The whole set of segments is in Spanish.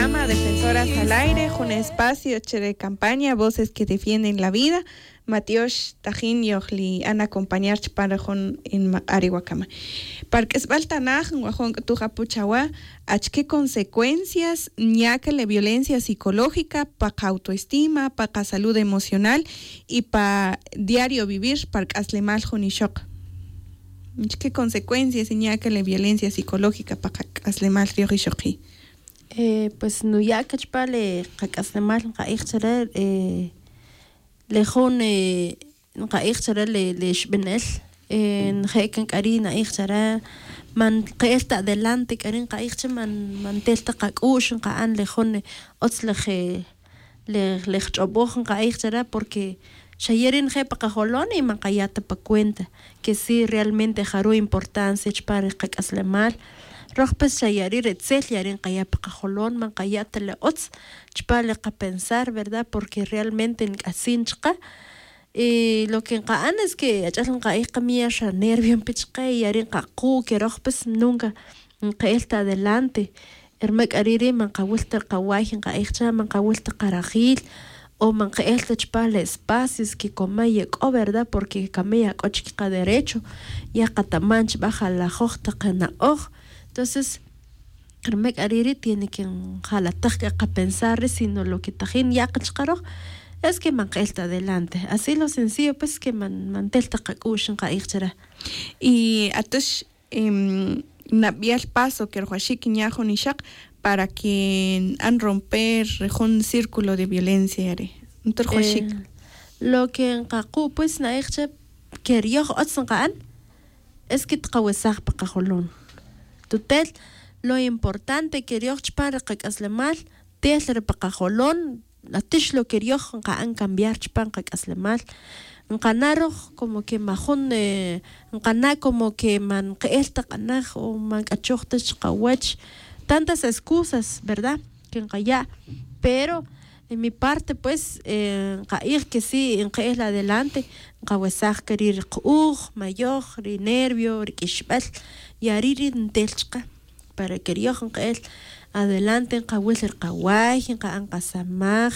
programa Defensoras al Aire, un espacio de campaña, voces que defienden la vida. Matios Tajín Yohli han acompañar para con en Arihuacama. Para que es baltanaj, guajón tu japuchawa, qué consecuencias ñaca la violencia psicológica para autoestima, para salud emocional y para diario vivir para asle mal y shock. ¿Qué consecuencias ñaca la violencia psicológica para asle mal y shock? Pues no ya que chpale asle mal caixere lejón caixere le shbenel en heken karina ixere man qelta adelante karin qaixche man telta qakush qaan lejón otzleje le chobojan qaixere porque shayerin jepa qajolon y man qayata pa cuenta que sí realmente jaro importancia chpare qasle mal Rohpes shayari retzel yarin qayapa qajolon man qayata le otz chpale qa pensar, ¿verdad? Porque realmente en asinchqa lo que qaan es que achal qayqa miasha nervio pichqay yarin qaqu que rohpes nunca qaelta adelante ermek ariri man qawilta qawajin qayqa man qawilta qarajil o man qaelta chpale espacios que comaya o ¿verdad? Porque kamaya qochqa derecho ya qatamanch baja la jojta qana oj. Entonces, Kermek Ariri tiene que jalatar a pensar, sino lo que tajín ya cachcaro es que man está adelante. Así lo sencillo, pues que man telta kakushin kaixera. Y atush nabia el paso que roashik ñajo nishak para que han romper un círculo de violencia. Lo que en kaku pues naixche quería otsan es que tqawesaj pa qajolon. Tutel, lo importante que Dios para que asle mal, tesler pa qajolon, atish lo que Dios han cambiar chpan que asle mal. Nqanaro como que majón nqana como que man qelta qanaj o man qachoqta qawach, tantas excusas, ¿verdad? Que nqaya, pero en mi parte pues qair que sí en qel adelante, qawesaj querir qug, mayor, ri nervio, ri kishbal yariri ntelchqa para que riojan qel adelante qawilr qawaj qanqasamaj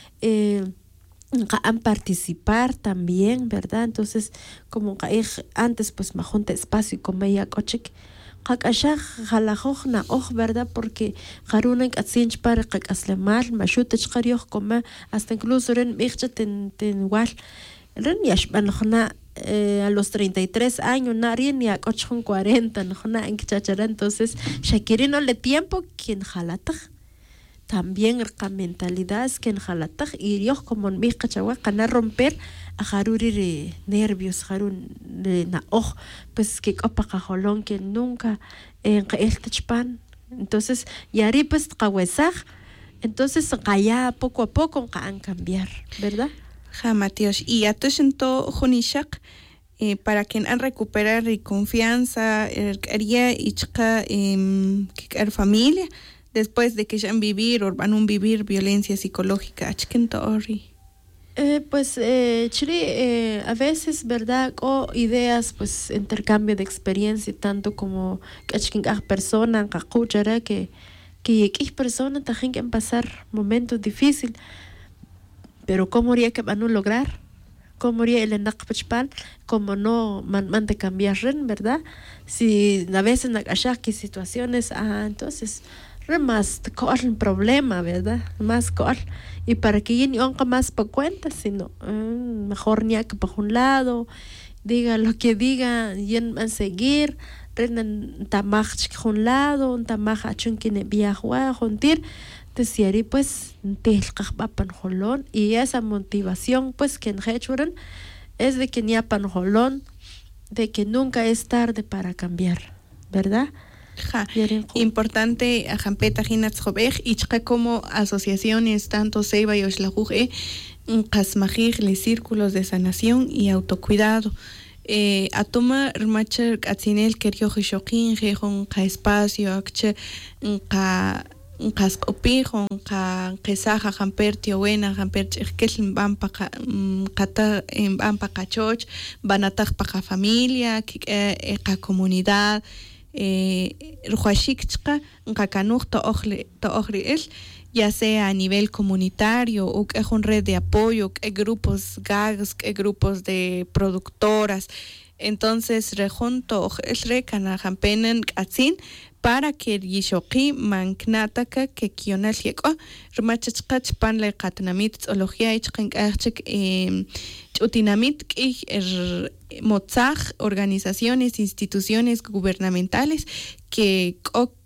qan participar también, ¿verdad? Entonces como qair antes pues majonte espacio como ya cochik qaqashaj jalajoj na oj, ¿verdad? Porque qaruna qatsinch para qaslemal mashutach qarioj como hasta incluso ren mijcha ten wal ren yashbanojna a los 33 años, nadie ni a 40, no en chachara, entonces Shakirino le tiempo quien jalata también la mentalidad es quien jalata y Dios como en mi cachagua cana romper a jaruri nervios jarun na pues que copa cajolón que nunca en el tachpan entonces yari pues qawesaj entonces ya poco a poco han cambiar, ¿verdad? Matios, y atushento junishak para quien han recuperar confianza, quería y chica que familia después de que ya han vivir o van a vivir violencia psicológica, achkento ori. Pues chiri a veces, ¿verdad? O ideas, pues intercambio de experiencia tanto como achkin persona kakuchara que X persona tajen que pasar momentos difíciles. Pero ¿cómo haría que van a lograr? ¿Cómo haría el enakpachpan? ¿Cómo no man de cambiar, ¿verdad? Si a veces en que situaciones, entonces más el problema, ¿verdad? Más col. Y para que yo no más pa cuenta, sino mejor ni que para un lado, diga lo que diga, y en seguir, renan tamach un lado, un tamach achun que ne viajua, juntir. Entonces, pues, jolón y esa motivación, pues, que en Hechuran es de que ni jolón, de que nunca es tarde para cambiar, ¿verdad? Importante a Jampeta Ginat Jobej y como asociaciones tanto Seiba y Oxlajuje Casmajir, les círculos de sanación y autocuidado. Atoma Rmacher Atzinel Kerioje Shokin, Jejon Ka espacio, Akche Ka Kasqopijon ka qisaja jampertio buena jamperti kel bampa kata bampa kachoch banataq pa familia ka comunidad ruhashikchqa nqakanuj to'ojri il, ya sea a nivel comunitario o que es una red de apoyo, que grupos gags, que grupos de productoras. Entonces, rejunto el recana jampenen katzin para que yishoqi manknataka que kional yeko rumachachqach pan le katnamit zoología ichqinqachik utinamit motzaj organizaciones, instituciones gubernamentales que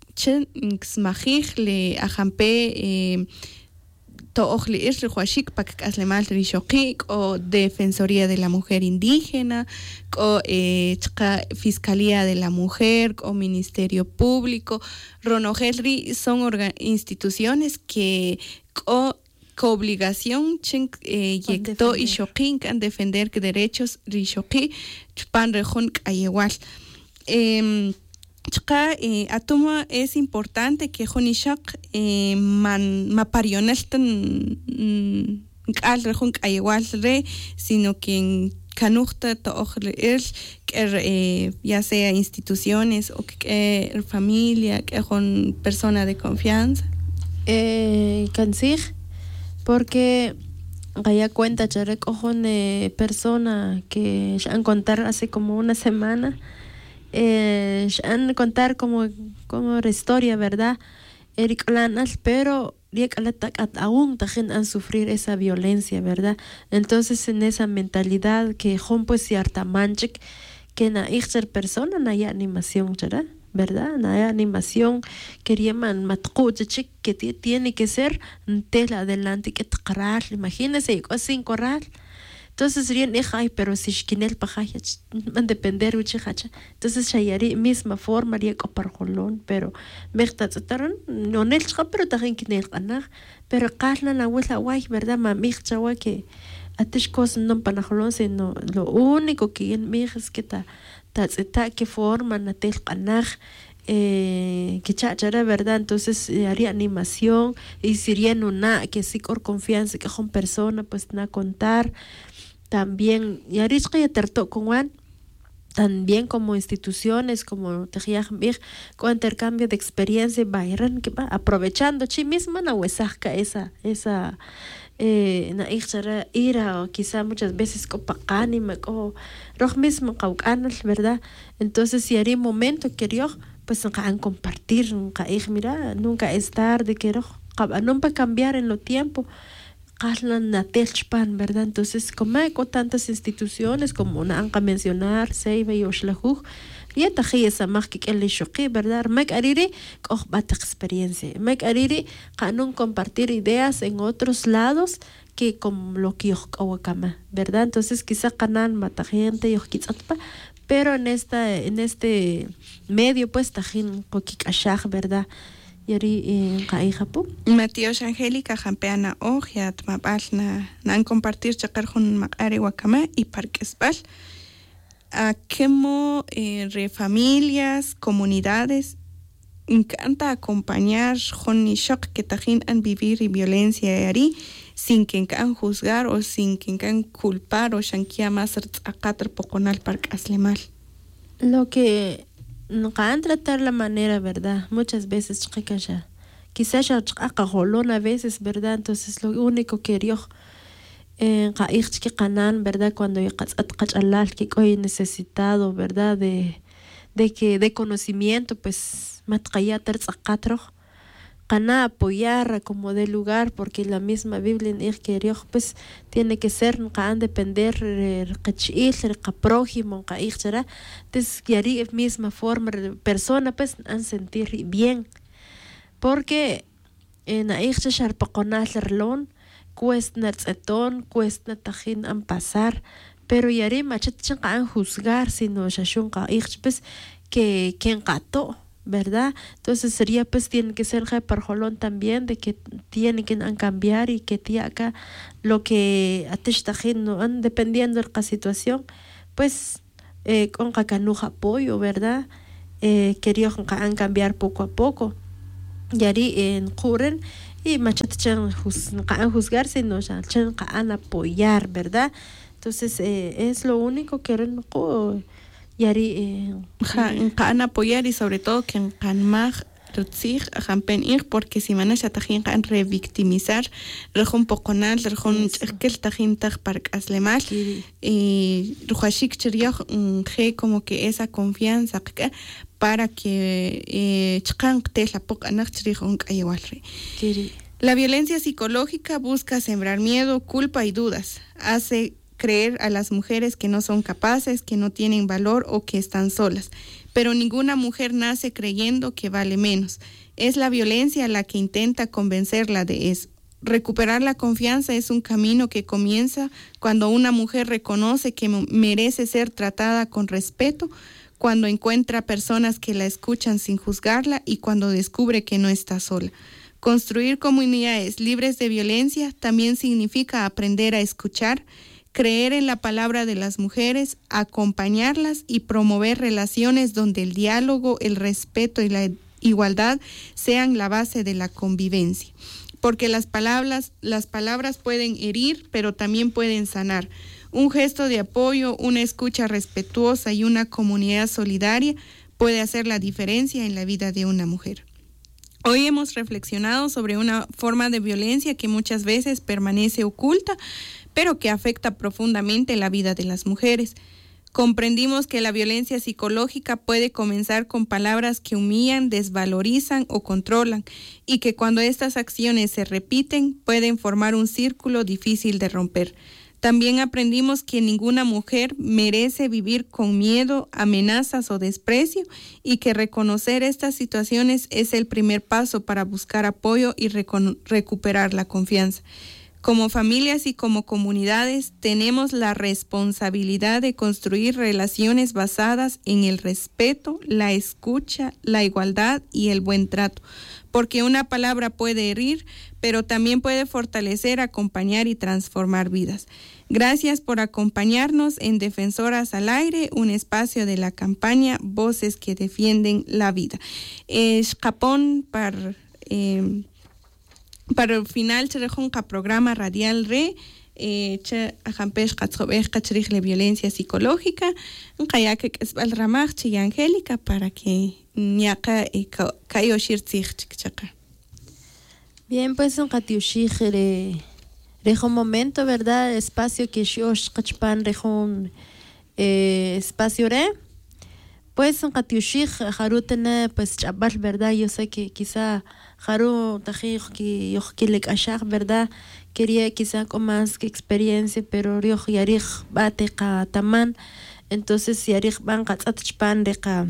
le ajampe to'ojli irrihuashik pak aslemal rishoqik o Defensoría de la Mujer Indígena o Fiscalía de la Mujer o Ministerio Público ronojelri son instituciones que obligación yekto y shoqin kan defender derechos rishoqi pan rejun ayewal. Atuma es importante que Jonishak maparioneltan al rejun ayewal re, sino que en canujta to'ojle ya sea instituciones o que familia, que son persona de confianza. Cansig, porque ya cuenta charek ojon persona que han contar hace como una semana. Han contar como la historia, ¿verdad? Eric Lanas, pero aún también han sufrir esa violencia, ¿verdad? Entonces en esa mentalidad que hom pues cierta manchik que na ser persona na ya animación, ¿verdad? Na ya animación quería matkuchik que tiene que ser tela adelante que tqaral, imagínese sin corral. Entonces serían ay, pero si shkinel pajaya van depender uchihacha. Entonces shayari misma forma ria coparjolón, pero mextatzataron no nelcha pero tajen kinel qanaj, pero qarna la huela guay, ¿verdad? Mamichchawa que atish cos no panajolón, sino lo único que en mij es que tatzeta que forma natel qanaj que chachara, ¿verdad? Entonces haría animación y serían una que sí con confianza que son persona pues na contar. También yarisqa yaterto con Juan, también como instituciones como Tejiyajmij, con intercambio de experiencia bayran que va aprovechando chi misma na huesajka esa na ixara ira o quizá muchas veces copacani o roj mismo caucanal, ¿verdad? Entonces si haría momento que yo pues han compartir mira nunca es tarde que roj no para cambiar en lo tiempo. ¿Verdad? Entonces, como hay tantas instituciones como una anca mencionar, Seiba y Oshlahuj, ya tají esa más que el shoqui, ¿verdad? Mek ariri, koh bata experiencia. Mek ariri, kanun compartir ideas en otros lados que como lo que yo ¿verdad? Entonces, quizá kanan mata gente, yo pero en este medio, pues, tajín kokik ashaj, ¿verdad? Yari Matíos Angélica Jampeana Ojiat Mabalna Nan compartir chacarjun Macari Wakama y Parquesbal a quemo familias, comunidades encanta acompañar Joni Shock que tajín han vivir y violencia yari sin que can juzgar o sin que can culpar o shankia más a cuatro poconal parqueslemal. Lo que nunca han tratar la manera, ¿verdad? Muchas veces quizás ya a veces, ¿verdad? Entonces lo único que yo ¿verdad? Cuando yo que hoy necesitado, ¿verdad? De conocimiento, pues Cana apoyar como de lugar, porque la misma Biblia en que Dios pues tiene que ser can depender prójimo, entonces que misma forma de persona pues han sentir bien, porque en aixcha sharpaconal cuesta tzetón, cuesta tajin an pasar, pero yari machet han juzgar sino shashun pues que quien gato, ¿verdad? Entonces sería pues tiene que ser parjolón también de que tiene que cambiar y que tía acá lo que atishtajin no han dependiendo de la situación pues con cacanuja apoyo, ¿verdad? Quería cambiar poco a poco yari en curen y machet juzgar sino han apoyar, ¿verdad? Entonces es lo único que yari kan apoyar y sobre todo que kan mag rutzig jampen porque si manasha tajin kan revictimizar rejun poconal rejun chkel tajin taj park aslemal y rujashik chiryo ge como que esa confianza para que chkan tela pok anach chirjon ayewalre. La violencia psicológica busca sembrar miedo, culpa y dudas. Hace creer a las mujeres que no son capaces, que no tienen valor o que están solas. Pero ninguna mujer nace creyendo que vale menos. Es la violencia la que intenta convencerla de eso. Recuperar la confianza es un camino que comienza cuando una mujer reconoce que merece ser tratada con respeto, cuando encuentra personas que la escuchan sin juzgarla y cuando descubre que no está sola. Construir comunidades libres de violencia también significa aprender a escuchar, creer en la palabra de las mujeres, acompañarlas y promover relaciones donde el diálogo, el respeto y la igualdad sean la base de la convivencia. Porque las palabras pueden herir, pero también pueden sanar. Un gesto de apoyo, una escucha respetuosa y una comunidad solidaria puede hacer la diferencia en la vida de una mujer. Hoy hemos reflexionado sobre una forma de violencia que muchas veces permanece oculta, pero que afecta profundamente la vida de las mujeres. Comprendimos que la violencia psicológica puede comenzar con palabras que humillan, desvalorizan o controlan, y que cuando estas acciones se repiten pueden formar un círculo difícil de romper. También aprendimos que ninguna mujer merece vivir con miedo, amenazas o desprecio, y que reconocer estas situaciones es el primer paso para buscar apoyo y recuperar la confianza. Como familias y como comunidades tenemos la responsabilidad de construir relaciones basadas en el respeto, la escucha, la igualdad y el buen trato, porque una palabra puede herir, pero también puede fortalecer, acompañar y transformar vidas. Gracias por acompañarnos en Defensoras al Aire, un espacio de la campaña Voces que Defienden la Vida. Japón para el final un programa radial la violencia psicológica es y Angélica para que bien, pues un rejo momento, ¿verdad? Espacio que shosh kachpan rejon espacio pues un katiushich harutena pues chabal, ¿verdad? Yo sé que quizá haru tajij que yo kilek ashak, ¿verdad? Quería quizá con más que experiencia, pero yo yarij bate ka taman, entonces yarij ban katzatchpan rica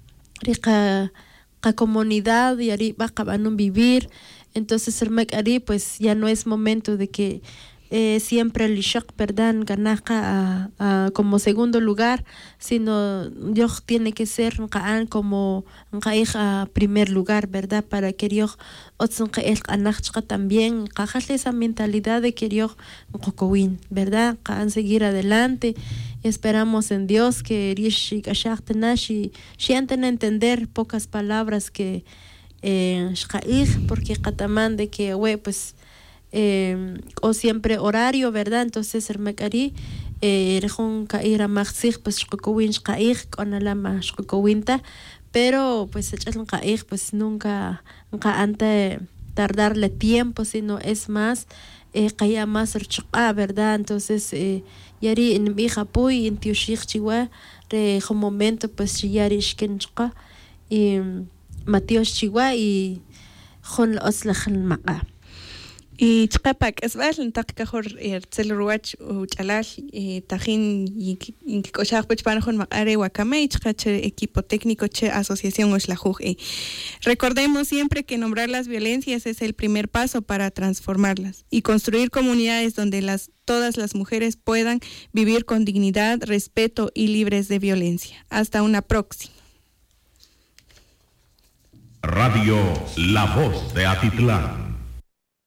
comunidad yarij bacabanun vivir. Entonces el Mekari pues ya no es momento de que siempre el Ishak, ¿verdad? Ganaka como segundo lugar, sino yo tiene que ser como primer lugar, ¿verdad? Para que yo también cajarle esa mentalidad de que yo ¿verdad? Seguir adelante. Esperamos en Dios que sienten entender pocas palabras que porque Catamán de que pues o siempre horario, ¿verdad? Entonces el Mekari rejun cair a maxig pues shkokowin shkaig con la más shkokowinta, pero pues echarle cair pues nunca antes tardarle tiempo, sino es más caía más ¿verdad? Entonces yari en mi japuy en tiushig chiwa re un momento pues yari shkenchka y Matios Chihuahua y Jon Oslajal Maca. Y Chcapac, es verdad, en Takajor, Tzelruach, Uchalal, Tajín, y Cochar Pechpanjon Macare, Wakame, y Chcache, equipo técnico, Che, Asociación Oslajuj. Recordemos siempre que nombrar las violencias es el primer paso para transformarlas y construir comunidades donde todas las mujeres puedan vivir con dignidad, respeto y libres de violencia. Hasta una próxima. Radio La Voz de Atitlán.